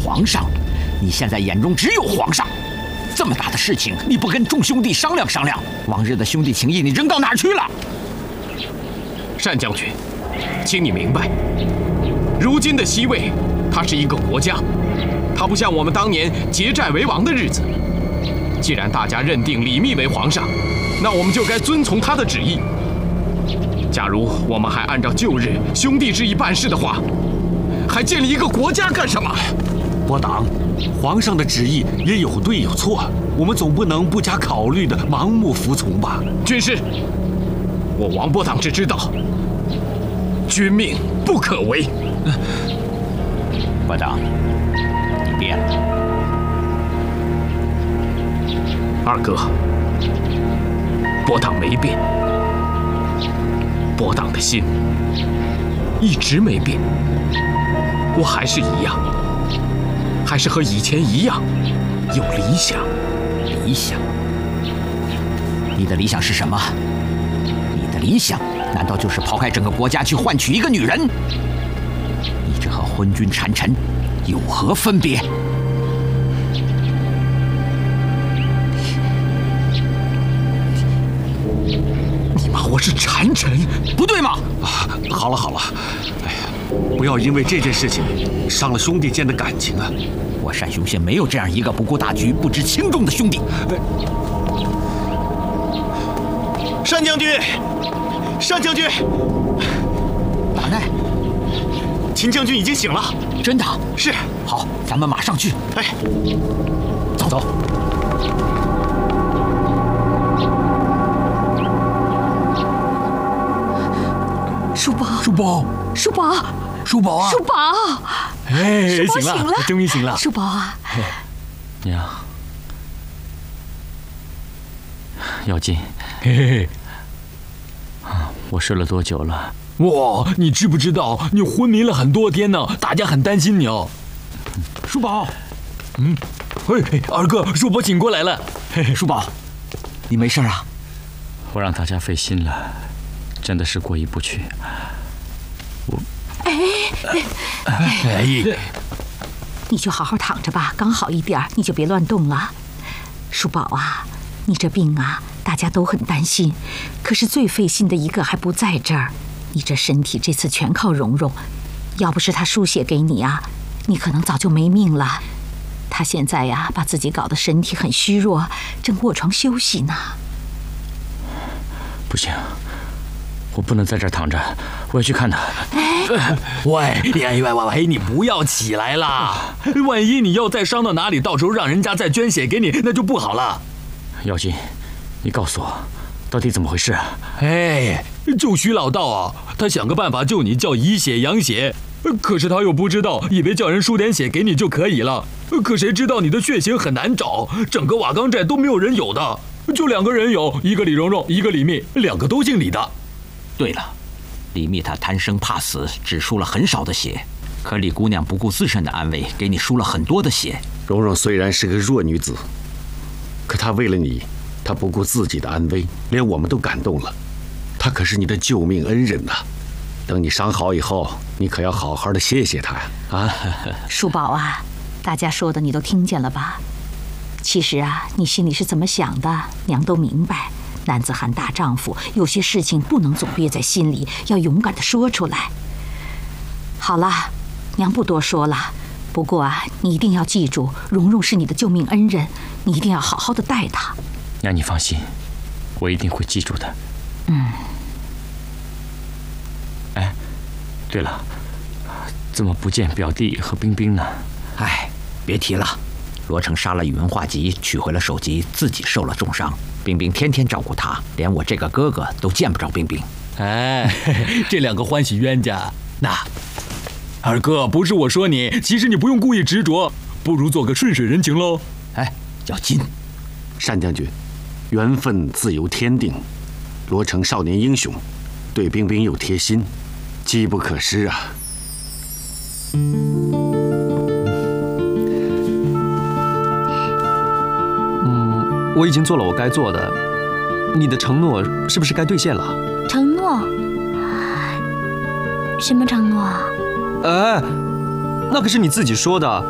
皇上，你现在眼中只有皇上。这么大的事情，你不跟众兄弟商量商量？往日的兄弟情谊，你扔到哪儿去了？ 单将军，请你明白，如今的西魏，它是一个国家，它不像我们当年结寨为王的日子。既然大家认定李密为皇上，那我们就该遵从他的旨意。假如我们还按照旧日兄弟之义办事的话，还建立一个国家干什么？ 伯党，皇上的旨意也有对有错，我们总不能不加考虑的盲目服从吧？ 军师，我王伯党只知道，君命不可违。 伯党，你变了。 二哥，伯党没变，伯党的心一直没变，我还是一样。还是和以前一样，有理想。 理想？你的理想是什么？你的理想难道就是抛开整个国家去换取一个女人？你这和昏君谗臣有何分别？ 你骂我是谗臣， 不对吗？ 好了好了，哎呀，不要因为这件事情伤了兄弟间的感情啊！ 我单雄县没有这样一个不顾大局、不知轻重的兄弟。 单将军，单将军， 马奈， 秦将军已经醒了。 真的？ 是。 好，咱们马上去。 哎， 走走。 叔宝， 叔宝， 叔宝， 叔宝啊！ 叔宝， 哎， 叔宝醒了， 终于醒了。 叔宝啊， 娘，妖精，嘿嘿，我睡了多久了？哇，你知不知道你昏迷了很多天呢？大家很担心你哦。 叔宝， 嘿，二哥，叔宝醒过来了。 叔宝，你没事啊？ 我让大家费心了，真的是过意不去。 你就好好躺着吧，刚好一点，你就别乱动了。叔宝啊，你这病啊，大家都很担心，可是最费心的一个还不在这儿。你这身体这次全靠蓉蓉，要不是她输血给你啊，你可能早就没命了。她现在呀，把自己搞得身体很虚弱，正卧床休息呢。 不行，我不能在这儿躺着，我要去看他。喂，你不要起来啦！万一你要再伤到哪里，到时候让人家再捐血给你，那就不好了。妖精，你告诉我，到底怎么回事啊？就徐老道啊，他想个办法救你，叫以血养血，可是他又不知道，以为叫人输点血给你就可以了。可谁知道你的血型很难找，整个瓦岗寨都没有人有的，就2个人有，一个李蓉蓉，一个李密，2个都姓李的。 对了，李密他贪生怕死，只输了很少的血，可李姑娘不顾自身的安危，给你输了很多的血。 蓉蓉虽然是个弱女子，可她为了你，她不顾自己的安危，连我们都感动了。她可是你的救命恩人呐！等你伤好以后，你可要好好的谢谢她呀！啊， 叔宝啊，大家说的你都听见了吧？其实啊，你心里是怎么想的，娘都明白。男子汉大丈夫，有些事情不能总憋在心里，要勇敢地说出来。好了，娘不多说了。不过啊，你一定要记住，蓉蓉是你的救命恩人，你一定要好好的待她。 娘，你放心，我一定会记住的。哎，对了，怎么不见表弟和冰冰呢？ 别提了。罗成杀了宇文化及，取回了首级，自己受了重伤。冰冰天天照顾他，连我这个哥哥都见不着冰冰。 这2个欢喜冤家。那二哥，不是我说你，其实你不用故意执着，不如做个顺水人情喽。 叫金。 单将军，缘分自有天定。罗成少年英雄，对冰冰又贴心，机不可失啊。 我已经做了我该做的，你的承诺是不是该兑现了？ 承诺？什么承诺啊？ 那可是你自己说的。